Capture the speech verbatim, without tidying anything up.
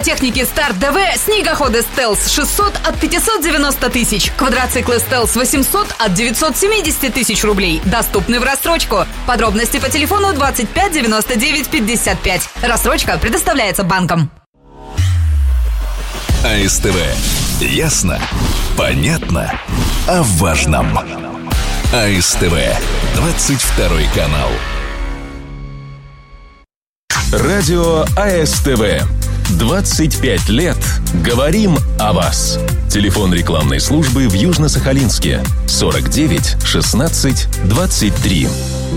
техники Старт ДВ снегоходы Стелс шестьсот от пятисот девяноста тысяч. Квадроциклы Стелс восемьсот от девятьсот семидесяти тысяч рублей. Доступны в рассрочку. Подробности по телефону двадцать пять девяносто девять пятьдесят пять. Рассрочка предоставляется банком. АСТВ. Ясно, понятно, о важном. АСТВ. двадцать второй канал. Радио АСТВ. двадцать пять лет. Говорим о вас. Телефон рекламной службы в Южно-Сахалинске. сорок девять шестнадцать двадцать три.